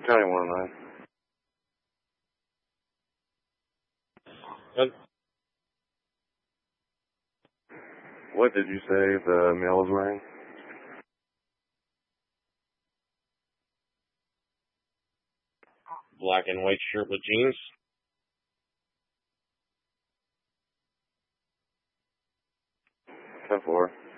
County 109. Good. What did you say the male was wearing? Black and white shirt with jeans. 10-4.